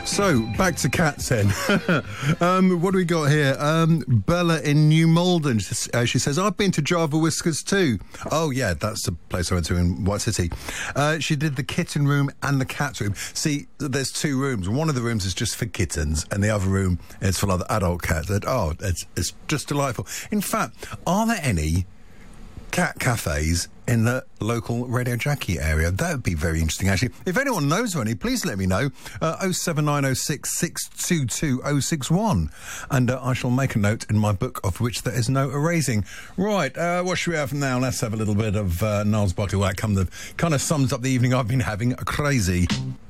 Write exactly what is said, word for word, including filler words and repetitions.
So, back to cats then. um, what do we got here? Um, Bella in New Malden. She, uh, she says, I've been to Java Whiskers too. Oh, yeah, that's the place I went to in White City. Uh, she did the kitten room and the cat room. See, there's two rooms. One of the rooms is just for kittens and the other room is for other adult cats. And, oh, it's, it's just delightful. In fact, are there any cat cafes in the local Radio Jackie area? That would be very interesting, actually. If anyone knows of any, please let me know. Uh, oh seven nine oh six, six two two oh six one. And uh, I shall make a note in my book of which there is no erasing. Right, uh, what should we have now? Let's have a little bit of uh, Niles Buckley. Well, that kind of, kind of sums up the evening I've been having. Crazy.